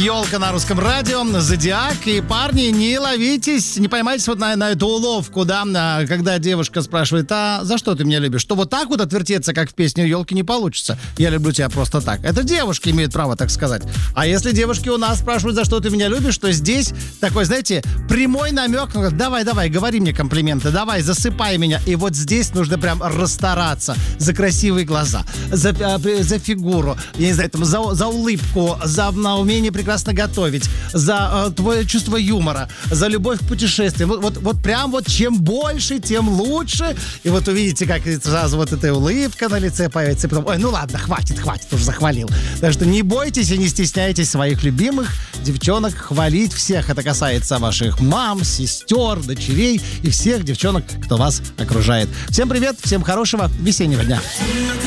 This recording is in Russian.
Елка на русском радио, Зодиак. И, парни, не ловитесь, не поймайтесь вот на эту уловку, да, когда девушка спрашивает: а за что ты меня любишь? Что вот так вот отвертеться, как в песне у Елки, не получится. Я люблю тебя просто так. Это девушки имеют право так сказать. А если девушки у нас спрашивают, за что ты меня любишь, то здесь такой, знаете, прямой намек. Давай, говори мне комплименты, давай, засыпай меня. И вот здесь нужно прям расстараться за красивые глаза, за фигуру, я не знаю, там, за улыбку, за умение прекрасно готовить, за твое чувство юмора, за любовь к путешествиям. Вот прям вот чем больше, тем лучше. И вот увидите, как сразу вот эта улыбка на лице появится. И потом: ой, ну ладно, хватит, уже захвалил. Так что не бойтесь и не стесняйтесь своих любимых девчонок хвалить всех. Это касается ваших мам, сестер, дочерей и всех девчонок, кто вас окружает. Всем привет, всем хорошего весеннего дня.